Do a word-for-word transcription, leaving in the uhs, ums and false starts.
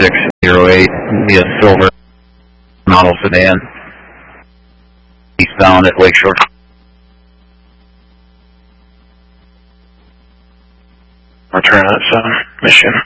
six zero eight, Via Silver model sedan, eastbound at Lakeshore. Return at seven, Mission.